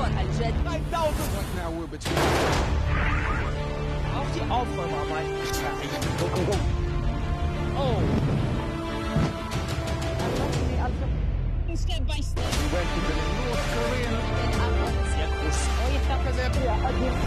الأخبار الجد 5,000. What now we're between. Auf die Aufräumarbeit. Go, go, go. Oh. Step by step. We went to the North Korean. الأمر Sehr groß. ويتقن